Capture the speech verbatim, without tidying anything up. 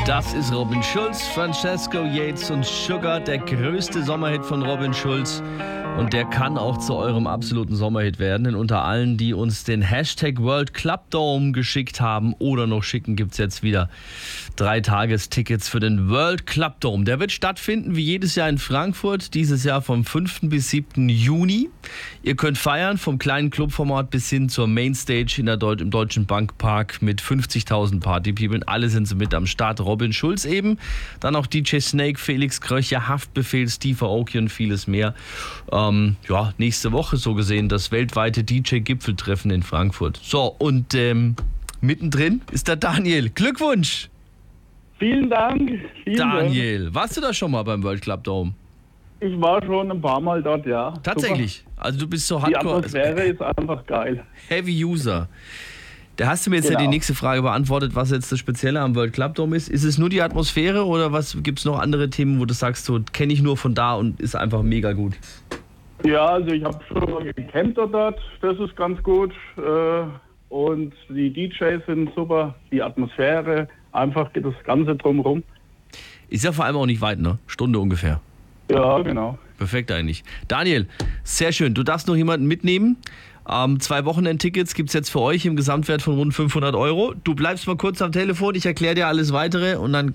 Das ist Robin Schulz, Francesco Yates und Sugar, der größte Sommerhit von Robin Schulz. Und der kann auch zu eurem absoluten Sommerhit werden. Denn unter allen, die uns den Hashtag World Club Dome geschickt haben oder noch schicken, gibt es jetzt wieder drei Tagestickets für den World Club Dome. Der wird stattfinden wie jedes Jahr in Frankfurt, dieses Jahr vom fünften bis siebten Juni. Ihr könnt feiern vom kleinen Clubformat bis hin zur Mainstage in der Deut- im Deutschen Bankpark mit fünfzigtausend Partypeople. Alle sind so mit am Start. Robin Schulz eben, dann auch D J Snake, Felix Kröcher, Haftbefehl, Steve Aoki und vieles mehr. Ähm, ja, nächste Woche so gesehen das weltweite D J-Gipfeltreffen in Frankfurt. So, und ähm, mittendrin ist der Daniel. Glückwunsch! Vielen Dank. Vielen Daniel, Dank. Warst du da schon mal beim World Club Dome? Ich war schon ein paar Mal dort, ja. Tatsächlich? Super. Also du bist so Die hardcore. Atmosphäre ist einfach geil. Heavy User. Da hast du mir jetzt Genau. ja die nächste Frage beantwortet, was jetzt das Spezielle am World Club Dome ist. Ist es nur die Atmosphäre oder was gibt es noch andere Themen, wo du sagst, so kenne ich nur von da und ist einfach mega gut? Ja, also ich habe schon mal gecampt dort, das ist ganz gut. Äh, und die D Js sind super, die Atmosphäre, einfach das Ganze drumherum. Ist ja vor allem auch nicht weit, ne? Stunde ungefähr. Ja, genau. Perfekt eigentlich. Daniel, sehr schön. Du darfst noch jemanden mitnehmen. Ähm, zwei Wochenendtickets gibt es jetzt für euch im Gesamtwert von rund fünfhundert Euro. Du bleibst mal kurz am Telefon, ich erkläre dir alles Weitere und dann